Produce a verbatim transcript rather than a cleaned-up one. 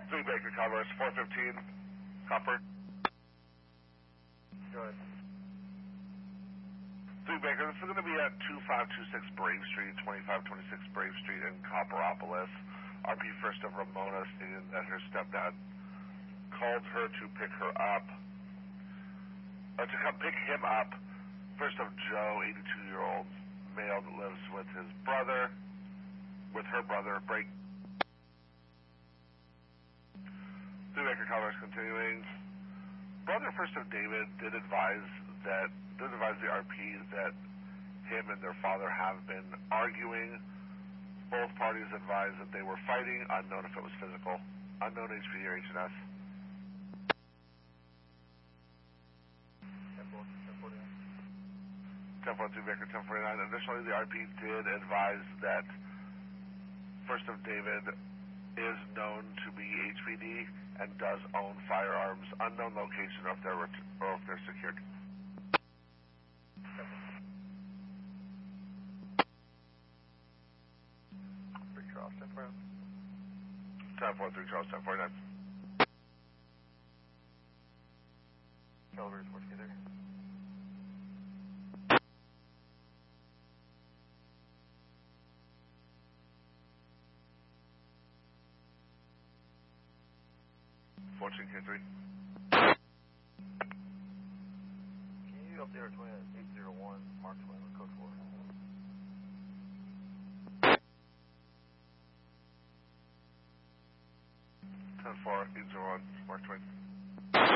three Baker Commerce, four fifteen, Copper. Go ahead. three Baker, this is going to be at two five two six Brave Street, twenty-five twenty-six Brave Street in Copperopolis. R P first of Ramona stated that her stepdad called her to pick her up, uh, to come pick him up. First of Joe, eighty-two-year-old male that lives with his brother, with her brother, break. three Baker Commerce continuing. Brother First of David did advise that, did advise the R P that him and their father have been arguing. Both parties advised that they were fighting, unknown if it was physical. Unknown H P D or H and S. ten forty-two Baker, ten forty-nine. Additionally, the R P did advise that First of David is known to be H P D and does own firearms. Unknown location or if they're, ret- or if they're secured. Three Charles, ten forty-nine. ten forty-three Charles, ten forty-nine. Calvers, what's together? fourteen K three. Can you update our twin at eight zero one, Mark Twain with code four? ten four, eight zero one, Mark Twain.